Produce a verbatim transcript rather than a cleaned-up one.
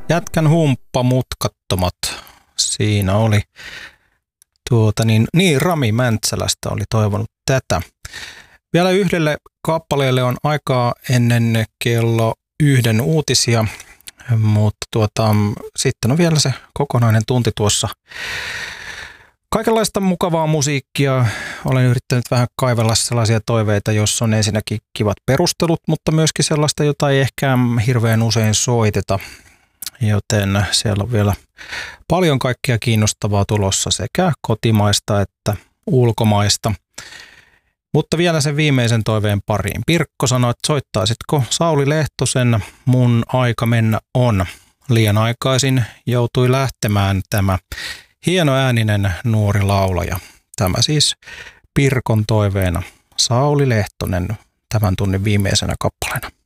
Jätkän humppa mutkattomat. Siinä oli tuota niin, niin Rami Mäntsälästä oli toivonut tätä. Vielä yhdelle kappaleelle on aikaa ennen kello yhden uutisia, mutta tuota, sitten on vielä se kokonainen tunti tuossa. Kaikenlaista mukavaa musiikkia. Olen yrittänyt vähän kaivella sellaisia toiveita, jossa on ensinnäkin kivat perustelut, mutta myöskin sellaista, jota ei ehkä hirveän usein soiteta. Joten siellä on vielä paljon kaikkia kiinnostavaa tulossa sekä kotimaista että ulkomaista. Mutta vielä sen viimeisen toiveen pariin. Pirkko sanoi, että soittaisitko Sauli Lehtosen Mun aika mennä on. Liian aikaisin joutui lähtemään tämä hienoääninen nuori laulaja. Tämä siis Pirkon toiveena Sauli Lehtonen tämän tunnin viimeisenä kappaleena.